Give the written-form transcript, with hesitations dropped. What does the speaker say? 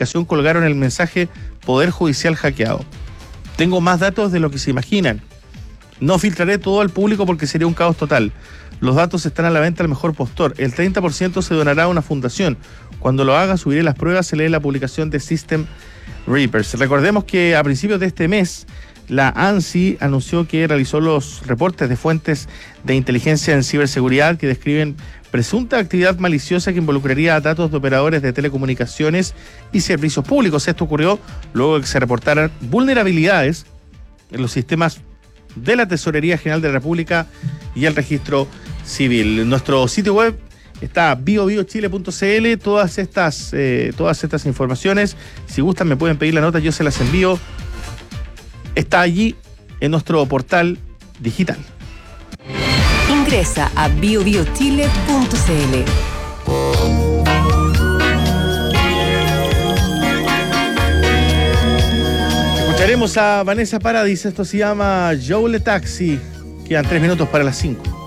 publicación colgaron el mensaje Poder Judicial hackeado. Tengo más datos de lo que se imaginan. No filtraré todo al público porque sería un caos total. Los datos están a la venta al mejor postor. El 30% se donará a una fundación. Cuando lo haga, subiré las pruebas. Se lee la publicación de System Reapers. Recordemos que a principios de este mes, la ANSI anunció que realizó los reportes de fuentes de inteligencia en ciberseguridad que describen presunta actividad maliciosa que involucraría a datos de operadores de telecomunicaciones y servicios públicos. Esto ocurrió luego de que se reportaran vulnerabilidades en los sistemas de la Tesorería General de la República y el Registro Civil. En nuestro sitio web está biobiochile.cl, todas estas informaciones. Si gustan me pueden pedir la nota, yo se las envío. Está allí en nuestro portal digital. Ingresa a biobiochile.cl. Escucharemos a Vanessa Paradis, esto se llama Joule Taxi. Quedan 3 minutos para las 5.